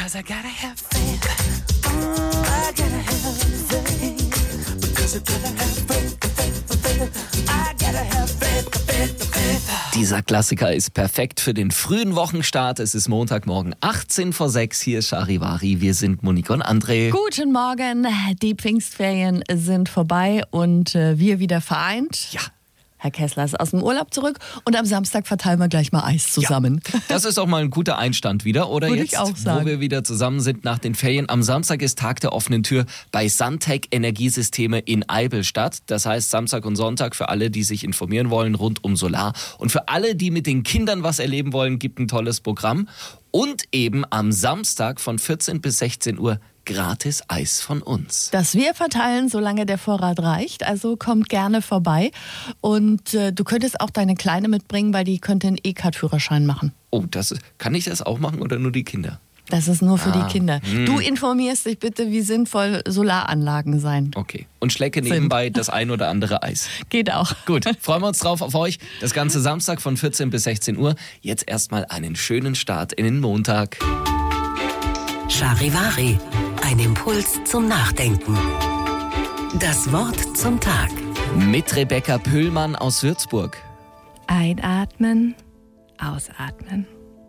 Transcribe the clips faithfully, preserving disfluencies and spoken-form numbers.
Because I gotta have faith. Oh, I gotta have faith. Because I gotta have faith, faith, faith. I gotta have faith, faith, faith. Dieser Klassiker ist perfekt für den frühen Wochenstart. Es ist Montagmorgen, achtzehn vor sechs. Hier ist Charivari. Wir sind Monique und André. Guten Morgen. Die Pfingstferien sind vorbei und äh, wir wieder vereint. Ja. Herr Kessler ist aus dem Urlaub zurück und am Samstag verteilen wir gleich mal Eis zusammen. Ja, das ist auch mal ein guter Einstand wieder, oder? Würde jetzt, ich auch sagen. Wo wir wieder zusammen sind nach den Ferien. Am Samstag ist Tag der offenen Tür bei Suntech Energiesysteme in Eidelstadt. Das heißt Samstag und Sonntag für alle, die sich informieren wollen rund um Solar. Und für alle, die mit den Kindern was erleben wollen, gibt ein tolles Programm. Und eben am Samstag von vierzehn bis sechzehn Uhr gratis Eis von uns. Das wir verteilen, solange der Vorrat reicht. Also kommt gerne vorbei. Und äh, du könntest auch deine Kleine mitbringen, weil die könnte einen E-Card-Führerschein machen. Oh, das, kann ich das auch machen oder nur die Kinder? Das ist nur für Ah, die Kinder. hm. Du informierst dich bitte, wie sinnvoll Solaranlagen sein. Okay. Und schlecke nebenbei das ein oder andere Eis. Geht auch. Gut, freuen wir uns drauf auf euch. Das ganze Samstag von vierzehn bis sechzehn Uhr. Jetzt erstmal einen schönen Start in den Montag. Charivari, ein Impuls zum Nachdenken. Das Wort zum Tag. Mit Rebecca Püllmann aus Würzburg. Einatmen, ausatmen.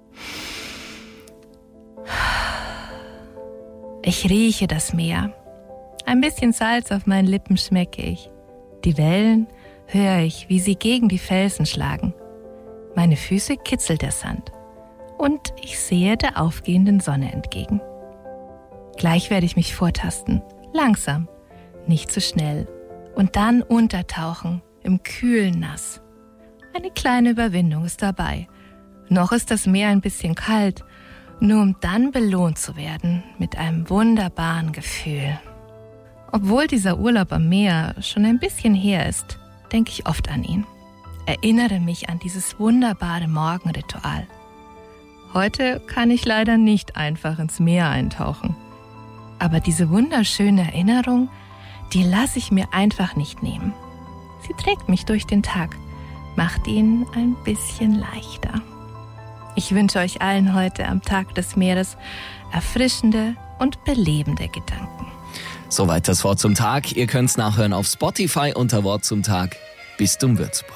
Ich rieche das Meer. Ein bisschen Salz auf meinen Lippen schmecke ich. Die Wellen höre ich, wie sie gegen die Felsen schlagen. Meine Füße kitzelt der Sand. Und ich sehe der aufgehenden Sonne entgegen. Gleich werde ich mich vortasten, langsam, nicht zu schnell, und dann untertauchen im kühlen Nass. Eine kleine Überwindung ist dabei. Noch ist das Meer ein bisschen kalt, nur um dann belohnt zu werden mit einem wunderbaren Gefühl. Obwohl dieser Urlaub am Meer schon ein bisschen her ist, denke ich oft an ihn. Erinnere mich an dieses wunderbare Morgenritual. Heute kann ich leider nicht einfach ins Meer eintauchen. Aber diese wunderschöne Erinnerung, die lasse ich mir einfach nicht nehmen. Sie trägt mich durch den Tag, macht ihn ein bisschen leichter. Ich wünsche euch allen heute am Tag des Meeres erfrischende und belebende Gedanken. Soweit das Wort zum Tag. Ihr könnt's nachhören auf Spotify unter Wort zum Tag. Bistum Würzburg.